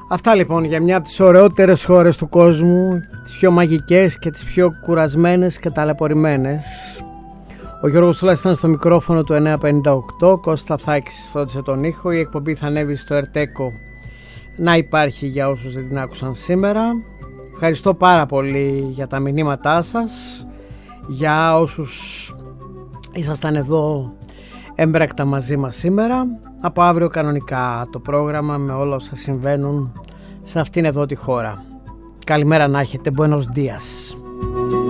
Αυτά λοιπόν για μια από τις ωραιότερες χώρες του κόσμου, τις πιο μαγικές και τις πιο κουρασμένες και ταλαιπωρημένες. Ο Γιώργος Τούλας ήταν στο μικρόφωνο του 958, Κώστα Θάκης φρόντισε τον ήχο. Η εκπομπή θα ανέβει στο Ερτέκο να υπάρχει για όσους δεν την άκουσαν σήμερα. Ευχαριστώ πάρα πολύ για τα μηνύματά σας, για όσους ήσασταν εδώ έμπρακτα μαζί μας σήμερα. Από αύριο κανονικά το πρόγραμμα με όλα όσα συμβαίνουν σε αυτήν εδώ τη χώρα. Καλημέρα να έχετε, buenos días.